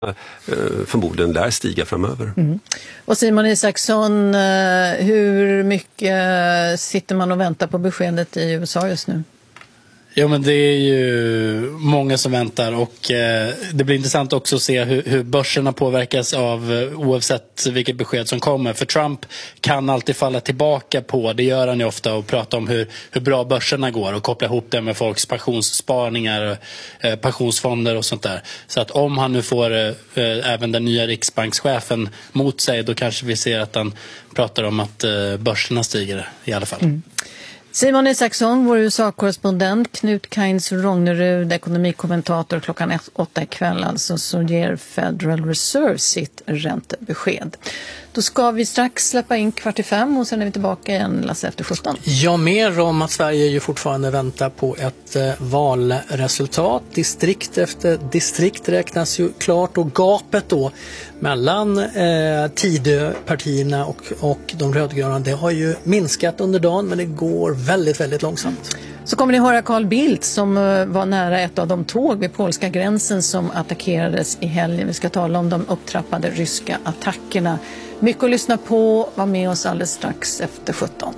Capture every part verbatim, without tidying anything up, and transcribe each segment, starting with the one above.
förmodligen lär stiga framöver. Mm. Och Simon Isaksson, hur mycket sitter man och väntar på beskedet i U S A just nu? Ja, men det är ju många som väntar och eh, det blir intressant också att se hur, hur börserna påverkas av eh, oavsett vilket besked som kommer. För Trump kan alltid falla tillbaka på, det gör han ju ofta, och prata om hur, hur bra börserna går och koppla ihop det med folks pensionssparningar, eh, pensionsfonder och sånt där. Så att om han nu får eh, även den nya riksbankschefen mot sig, då kanske vi ser att han pratar om att eh, börserna stiger i alla fall. Mm. Simon Isaksson, vår U S A-korrespondent, Knut Kainz Rognerud, ekonomikommentator, klockan åtta ikväll alltså, så ger Federal Reserve sitt räntebesked. Då ska vi strax släppa in kvart i fem och sen är vi tillbaka igen, Lasse, efter sjutton. Ja, mer om att Sverige ju fortfarande väntar på ett eh, valresultat. Distrikt efter distrikt räknas ju klart, och gapet då mellan eh, Tidöpartierna och, och de rödgröna, det har ju minskat under dagen, men det går väldigt, väldigt långsamt. Så kommer ni höra Carl Bildt som var nära ett av de tåg vid polska gränsen som attackerades i helgen. Vi ska tala om de upptrappade ryska attackerna. Mycket att lyssna på. Var med oss alldeles strax efter sjutton.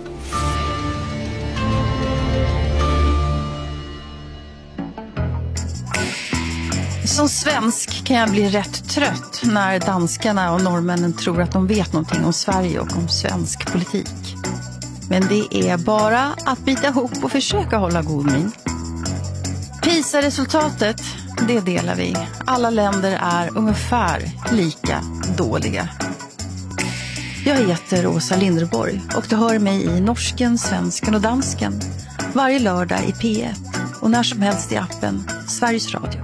Som svensk kan jag bli rätt trött när danskarna och norrmännen tror att de vet någonting om Sverige och om svensk politik. Men det är bara att bita ihop och försöka hålla god min. PISA-resultatet, det delar vi. Alla länder är ungefär lika dåliga. Jag heter Åsa Linderborg och du hör mig i Norsken, Svensken och Dansken. Varje lördag i P ett och när som helst i appen Sveriges Radio.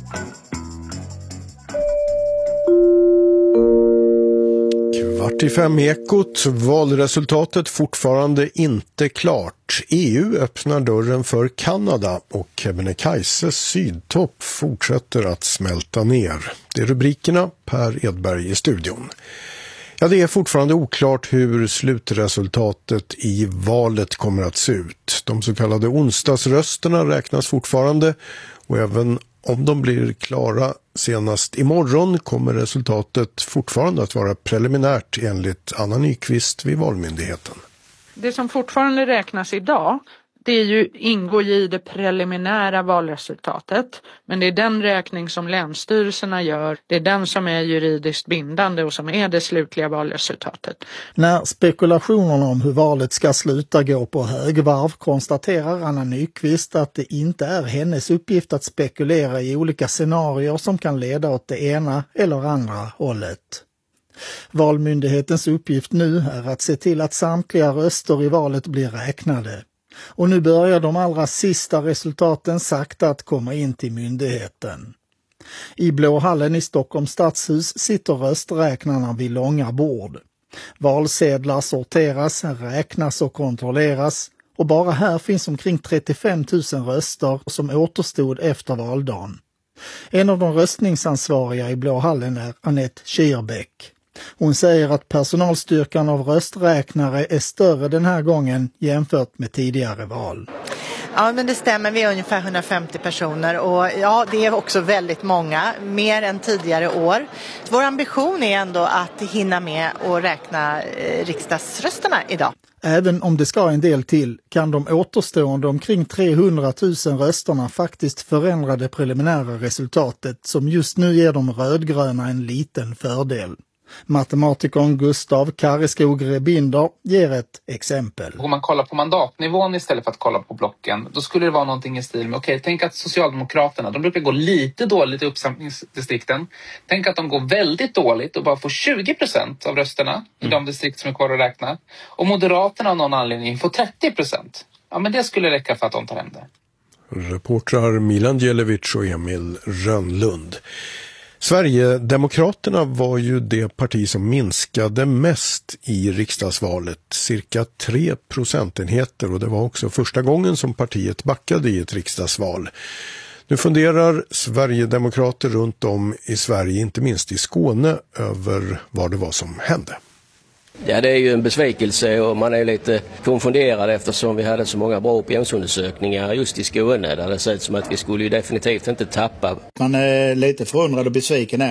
Kvart i fem Ekot, valresultatet fortfarande inte klart. E U öppnar dörren för Kanada och Kebnekaises sydtopp fortsätter att smälta ner. Det är rubrikerna, Per Edberg i studion. Ja, det är fortfarande oklart hur slutresultatet i valet kommer att se ut. De så kallade onsdagsrösterna räknas fortfarande, och även om de blir klara senast imorgon kommer resultatet fortfarande att vara preliminärt enligt Anna Nyqvist vid Valmyndigheten. Det som fortfarande räknas idag, det är ju, ingår i det preliminära valresultatet. Men det är den räkning som länsstyrelserna gör. Det är den som är juridiskt bindande och som är det slutliga valresultatet. När spekulationerna om hur valet ska sluta gå på högvarv konstaterar Anna Nyqvist att det inte är hennes uppgift att spekulera i olika scenarier som kan leda åt det ena eller andra hållet. Valmyndighetens uppgift nu är att se till att samtliga röster i valet blir räknade. Och nu börjar de allra sista resultaten sakta att komma in till myndigheten. I Blåhallen i Stockholms stadshus sitter rösträknarna vid långa bord. Valsedlar sorteras, räknas och kontrolleras, och bara här finns omkring trettiofem tusen röster som återstod efter valdagen. En av de röstningsansvariga i Blåhallen är Annette Schierbeck. Hon säger att personalstyrkan av rösträknare är större den här gången jämfört med tidigare val. Ja, men det stämmer. Vi är ungefär hundrafemtio personer och ja, det är också väldigt många, mer än tidigare år. Vår ambition är ändå att hinna med och räkna eh, riksdagsrösterna idag. Även om det ska en del till kan de återstående omkring trehundratusen rösterna faktiskt förändra det preliminära resultatet som just nu ger de rödgröna en liten fördel. Matematikern Gustav Karreskog-Rebinder ger ett exempel. Om man kollar på mandatnivån istället för att kolla på blocken, då skulle det vara någonting i stil med, okej, okay, tänk att Socialdemokraterna, de brukar gå lite dåligt i uppsamlingsdistrikten. Tänk att de går väldigt dåligt och bara får tjugo procent av rösterna mm. i de distrikt som är kvar att räkna. Och Moderaterna av någon anledning får trettio procent. Ja, men det skulle räcka för att de tar hem det. Reportrar Milan Djelevic och Emil Rönnlund. Sverigedemokraterna var ju det parti som minskade mest i riksdagsvalet, cirka tre procentenheter, och det var också första gången som partiet backade i ett riksdagsval. Nu funderar Sverigedemokrater runt om i Sverige, inte minst i Skåne, över vad det var som hände. Ja, det är ju en besvikelse och man är lite konfunderad eftersom vi hade så många bra opinionsundersökningar just i Skåne där det ser ut som att vi skulle ju definitivt inte tappa. Man är lite förundrad och besviken.